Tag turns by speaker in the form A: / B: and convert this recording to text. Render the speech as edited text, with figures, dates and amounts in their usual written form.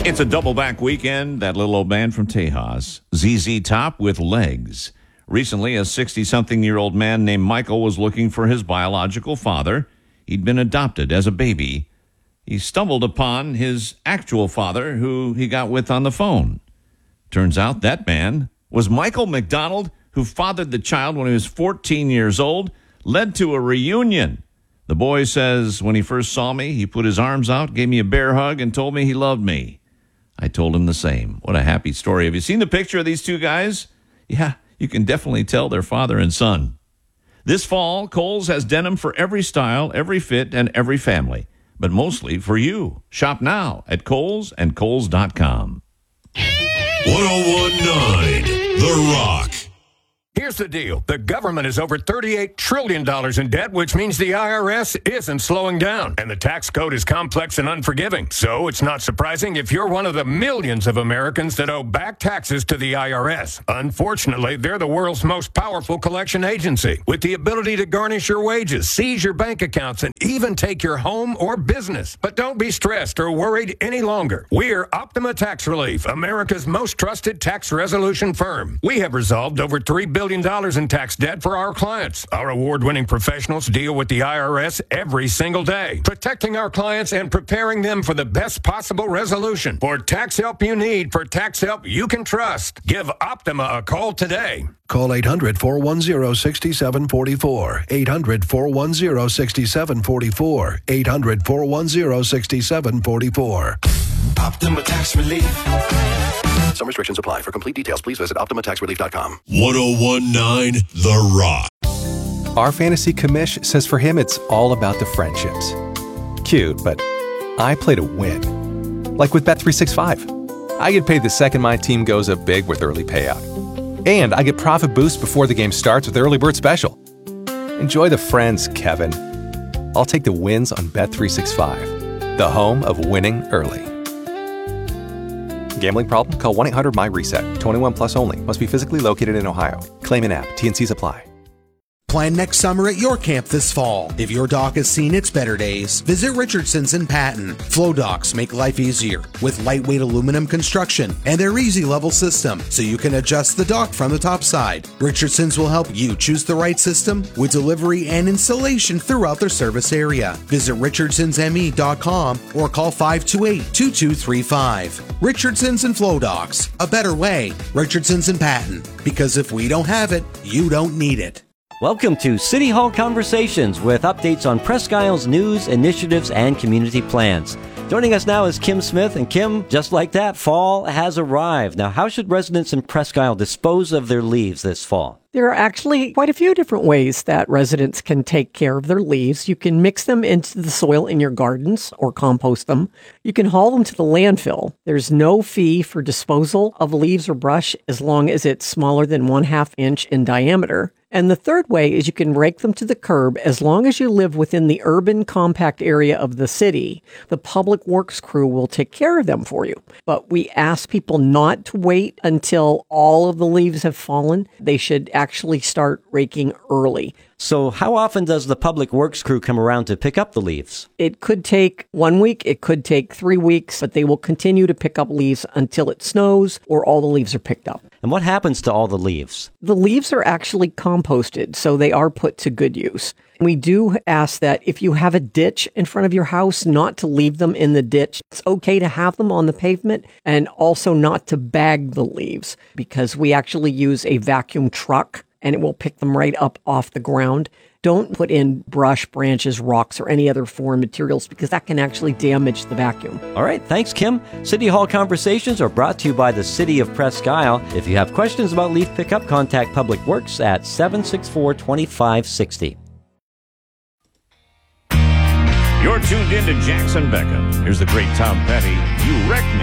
A: It's a double back weekend. That little old band from Tejas, ZZ Top with Legs. Recently, a 60-something-year-old man named Michael was looking for his biological father. He'd been adopted as a baby. He stumbled upon his actual father, who he got with on the phone. Turns out that man was Michael McDonald, who fathered the child when he was 14 years old, led to a reunion. The boy says when he first saw me, he put his arms out, gave me a bear hug, and told me he loved me. I told him the same. What a happy story. Have you seen the picture of these two guys? Yeah, you can definitely tell they're father and son. This fall, Kohl's has denim for every style, every fit, and every family, but mostly for you. Shop now at Kohl's and Kohls.com.
B: 1019 The Rock.
C: Here's the deal. The government is over $38 trillion in debt, which means the IRS isn't slowing down. And the tax code is complex and unforgiving. So it's not surprising if you're one of the millions of Americans that owe back taxes to the IRS. Unfortunately, they're the world's most powerful collection agency, with the ability to garnish your wages, seize your bank accounts, and even take your home or business. But don't be stressed or worried any longer. We're Optima Tax Relief, America's most trusted tax resolution firm. We have resolved over $3 billion in tax debt for our clients. Our award-winning professionals deal with the IRS every single day, protecting our clients and preparing them for the best possible resolution. For tax help you need, for tax help you can trust, give Optima a call today.
D: Call 800-410-6744. 800-410-6744. 800-410-6744.
E: Optima Tax Relief.
D: Some restrictions apply. For complete details, please visit OptimaTaxRelief.com.
B: 1019 The Rock.
F: Our fantasy commish says for him it's all about the friendships. Cute, but I play to win. Like with Bet365. I get paid the second my team goes up big with early payout. And I get profit boost before the game starts with Early Bird Special. Enjoy the friends, Kevin. I'll take the wins on Bet365, the home of winning early. Gambling problem? Call 1-800-MY-RESET. 21 plus only. Must be physically located in Ohio. Claim an app. T&Cs apply.
G: Plan next summer at your camp this fall. If your dock has seen its better days, visit Richardson's in Patton. Flow docks make life easier with lightweight aluminum construction and their easy level system, so you can adjust the dock from the top side. Richardson's will help you choose the right system with delivery and installation throughout their service area. Visit richardsonsme.com or call 528-2235. Richardson's and Flow Docks, a better way. Richardson's in Patton, because if we don't have it, you don't need it.
H: Welcome to City Hall Conversations with updates on Presque Isle's news, initiatives, and community plans. Joining us now is Kim Smith. And Kim, just like that, fall has arrived. Now, how should residents in Presque Isle dispose of their leaves this fall?
I: There are actually quite a few different ways that residents can take care of their leaves. You can mix them into the soil in your gardens or compost them. You can haul them to the landfill. There's no fee for disposal of leaves or brush as long as it's smaller than 1/2 inch in diameter. And the third way is you can rake them to the curb as long as you live within the urban compact area of the city. The public works crew will take care of them for you. But we ask people not to wait until all of the leaves have fallen. They should actually start raking early.
H: So how often does the public works crew come around to pick up the leaves?
I: It could take 1 week, it could take 3 weeks, but they will continue to pick up leaves until it snows or all the leaves are picked up.
H: And what happens to all the leaves?
I: The leaves are actually composted, so they are put to good use. We do ask that if you have a ditch in front of your house, not to leave them in the ditch. It's okay to have them on the pavement, and also not to bag the leaves, because we actually use a vacuum truck and it will pick them right up off the ground. Don't put in brush, branches, rocks, or any other foreign materials, because that can actually damage the vacuum.
H: All right, thanks, Kim. City Hall Conversations are brought to you by the City of Presque Isle. If you have questions about leaf pickup, contact Public Works at 764-2560.
A: You're tuned in to Jackson Beckham. Here's the great Tom Petty. You Wreck Me.